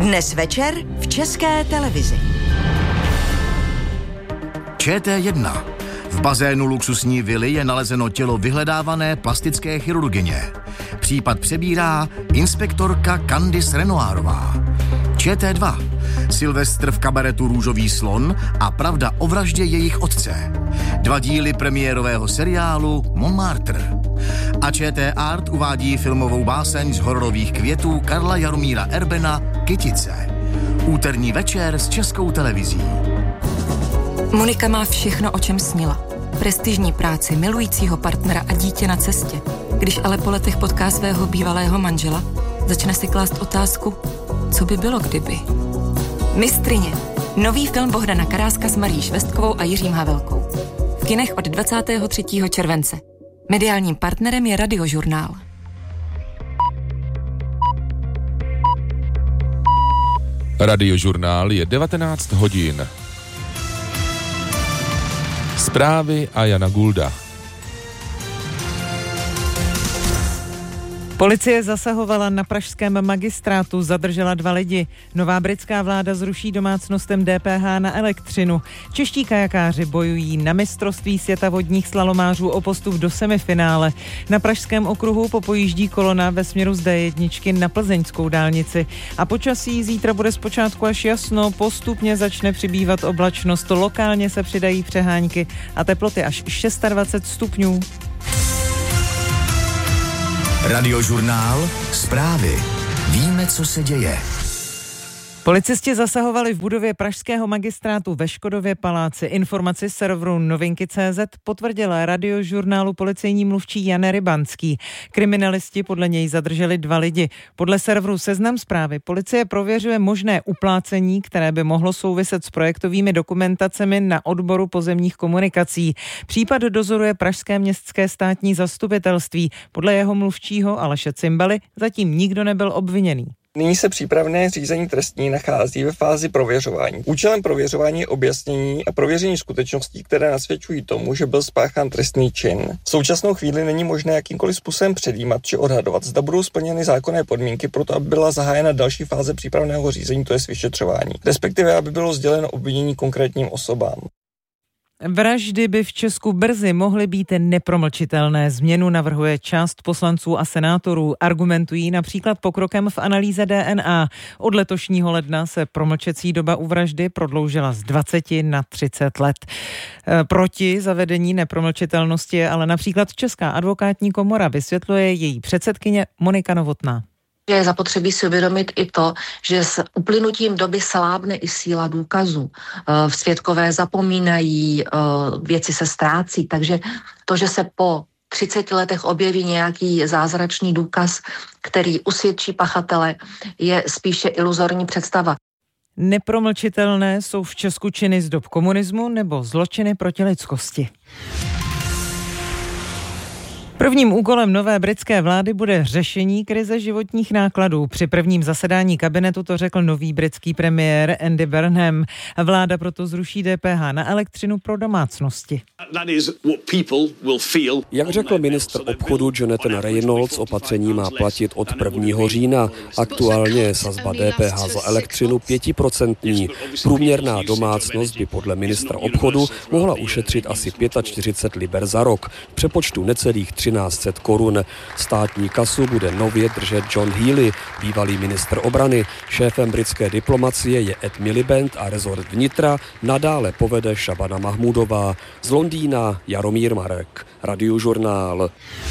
Dnes večer v České televizi. ČT1. V bazénu luxusní vily je nalezeno tělo vyhledávané plastické chirurgyně. Případ přebírá inspektorka Candice Renoirová. ČT2. Silvestr v kabaretu Růžový slon a pravda o vraždě jejich otce. 2 díly premiérového seriálu Montmartre. A ČT Art uvádí filmovou báseň z hororových květů Karla Jaromíra Erbena Kytice. Úterní večer s Českou televizí. Monika má všechno, o čem snila. Prestižní práci, milujícího partnera a dítě na cestě. Když ale po letech potká svého bývalého manžela, začne si klást otázku, co by bylo kdyby. Mistryně. Nový film Bohdana Karáska s Marií Švestkovou a Jiřím Havelkou. V kinech od 23. července. Mediálním partnerem je Radiožurnál. Radiožurnál je 19 hodin. Zprávy a Jana Gulda. Policie zasahovala na pražském magistrátu, zadržela 2 lidi. Nová britská vláda zruší domácnostem DPH na elektřinu. Čeští kajakáři bojují na mistrovství světa vodních slalomářů o postup do semifinále. Na pražském okruhu popojíždí kolona ve směru z D1 na plzeňskou dálnici. A počasí zítra bude zpočátku až jasno, postupně začne přibývat oblačnost, lokálně se přidají přehánky a teploty až 26 stupňů. Radiožurnál. Zprávy. Víme, co se děje. Policisté zasahovali v budově pražského magistrátu ve Škodově paláci. Informaci serveru Novinky.cz potvrdila Radiožurnálu policejní mluvčí Jan Rybanský. Kriminalisti podle něj zadrželi 2 lidi. Podle serveru Seznam Zprávy policie prověřuje možné uplácení, které by mohlo souviset s projektovými dokumentacemi na odboru pozemních komunikací. Případ dozoruje pražské městské státní zastupitelství. Podle jeho mluvčího Aleše Cymbaly zatím nikdo nebyl obviněný. Nyní se přípravné řízení trestní nachází ve fázi prověřování. Účelem prověřování je objasnění a prověření skutečností, které nasvědčují tomu, že byl spáchán trestný čin. V současnou chvíli není možné jakýmkoliv způsobem předjímat či odhadovat, zda budou splněny zákonné podmínky pro to, aby byla zahájena další fáze přípravného řízení, to je vyšetřování, respektive aby bylo sděleno obvinění konkrétním osobám. Vraždy by v Česku brzy mohly být nepromlčitelné. Změnu navrhuje část poslanců a senátorů. Argumentují například pokrokem v analýze DNA. Od letošního ledna se promlčecí doba u vraždy prodloužila z 20 na 30 let. Proti zavedení nepromlčitelnosti je ale například Česká advokátní komora, vysvětluje její předsedkyně Monika Novotná. Je zapotřebí si uvědomit i to, že s uplynutím doby slábne i síla důkazů. Svědkové zapomínají, věci se ztrácí, takže to, že se po 30 letech objeví nějaký zázračný důkaz, který usvědčí pachatele, je spíše iluzorní představa. Nepromlčitelné jsou v Česku činy z dob komunismu nebo zločiny proti lidskosti. Prvním úkolem nové britské vlády bude řešení krize životních nákladů. Při prvním zasedání kabinetu to řekl nový britský premiér Andy Burnham. Vláda proto zruší DPH na elektřinu pro domácnosti. Jak řekl ministr obchodu Jonathan Reynolds, opatření má platit od 1. října. Aktuálně je sazba DPH za elektřinu 5%. Průměrná domácnost by podle ministra obchodu mohla ušetřit asi 45 liber za rok. V přepočtu necelých 1300 korun. Státní kasu bude nově držet John Healey, bývalý ministr obrany. Šéfem britské diplomacie je Ed Miliband a rezort vnitra nadále povede Šabana Mahmudová. Z Londýna Jaromír Marek, Radiožurnál.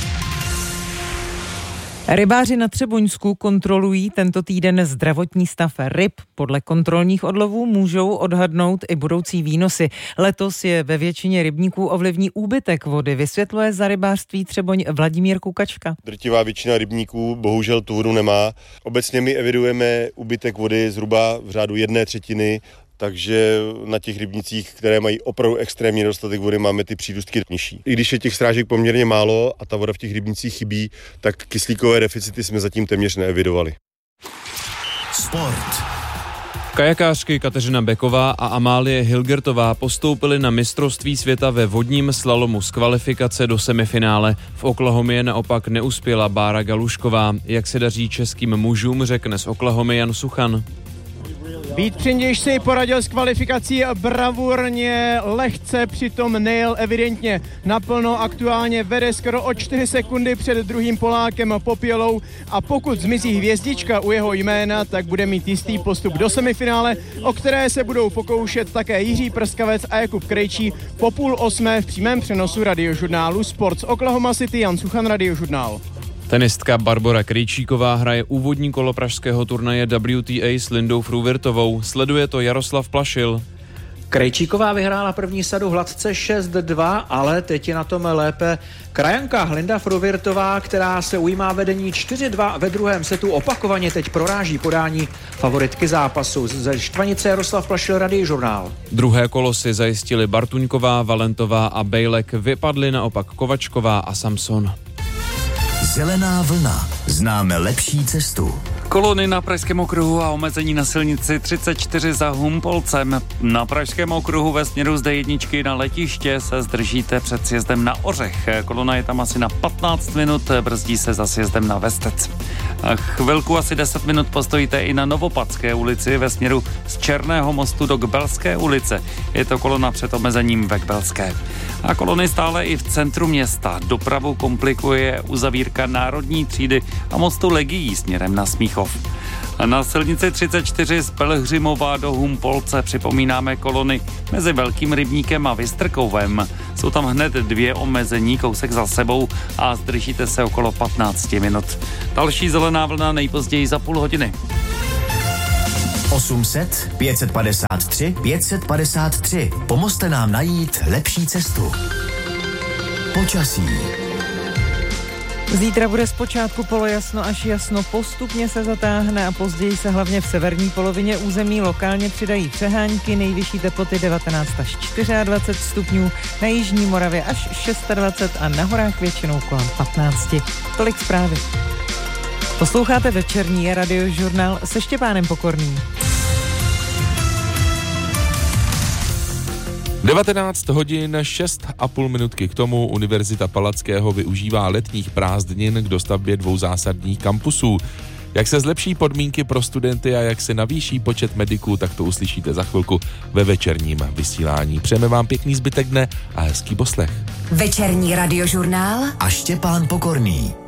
Rybáři na Třeboňsku kontrolují tento týden zdravotní stav ryb. Podle kontrolních odlovů můžou odhadnout i budoucí výnosy. Letos je ve většině rybníků ovlivní úbytek vody, vysvětluje za rybářství Třeboň Vladimír Kukačka. Drtivá většina rybníků bohužel tu vodu nemá. Obecně my evidujeme úbytek vody zhruba v řádu 1/3. Takže na těch rybnicích, které mají opravdu extrémní nedostatek vody, máme ty přírůstky nižší. I když je těch srážek poměrně málo a ta voda v těch rybnicích chybí, tak kyslíkové deficity jsme zatím téměř neevidovali. Sport. Kajakářky Kateřina Beková a Amálie Hilgertová postoupily na mistrovství světa ve vodním slalomu z kvalifikace do semifinále. V Oklahomě naopak neuspěla Bára Galušková. Jak se daří českým mužům, řekne z Oklahomy Jan Suchan. Vít Přindiš si poradil s kvalifikací bravurně, lehce, přitom nejel evidentně naplno, aktuálně vede skoro o 4 sekundy před druhým Polákem Popělou a pokud zmizí hvězdička u jeho jména, tak bude mít jistý postup do semifinále, o které se budou pokoušet také Jiří Prskavec a Jakub Krejčí po 7:30 v přímém přenosu Radiožurnálu Sport z Oklahoma City. Jan Suchan, Radiožurnál. Tenistka Barbora Krejčíková hraje úvodní kolo pražského turnaje WTA s Lindou Fruhvirtovou. Sleduje to Jaroslav Plašil. Krejčíková vyhrála první sadu hladce 6-2, ale teď je na tom lépe krajanka Linda Fruhvirtová, která se ujímá vedení 4-2 ve druhém setu. Opakovaně teď proráží podání favoritky zápasu. Ze Štvanice Jaroslav Plašil, Radiožurnál. Druhé kolo si zajistili Bartuňková, Valentová a Bejlek. Vypadly naopak Kovačková a Samson. Zelená vlna. Známe lepší cestu. Kolony na Pražském okruhu a omezení na silnici 34 za Humpolcem. Na Pražském okruhu ve směru z D1 na letiště se zdržíte před sjezdem na Ořech. Kolona je tam asi na 15 minut, brzdí se za sjezdem na Vestec. A chvilku asi 10 minut postojíte i na Novopadské ulici ve směru z Černého mostu do Kbelské ulice. Je to kolona před omezením ve Kbelské. A kolony stále i v centru města. Dopravu komplikuje uzavírka Národní třídy a mostu Legií směrem na Smíchov. A na silnici 34 z Pelhřimova do Humpolce připomínáme kolony mezi Velkým Rybníkem a Vystrkovem. Jsou tam hned 2 omezení, kousek za sebou a zdržíte se okolo 15 minut. Další zelená vlna nejpozději za půl hodiny. 800 553 553. Pomozte nám najít lepší cestu. Počasí. Zítra bude zpočátku polojasno až jasno, postupně se zatáhne a později se hlavně v severní polovině území lokálně přidají přehánky, nejvyšší teploty 19 až 24 stupňů, na jižní Moravě až 26 a na horách většinou kolem 15. Tolik zprávy. Posloucháte večerní Radiožurnál se Štěpánem Pokorným. 19 hodin 6,5 minutky k tomu. Univerzita Palackého využívá letních prázdnin k dostavbě 2 zásadních kampusů. Jak se zlepší podmínky pro studenty a jak se navýší počet mediků, tak to uslyšíte za chvilku ve večerním vysílání. Přejeme vám pěkný zbytek dne a hezký poslech. Večerní Radiožurnál a Štěpán Pokorný.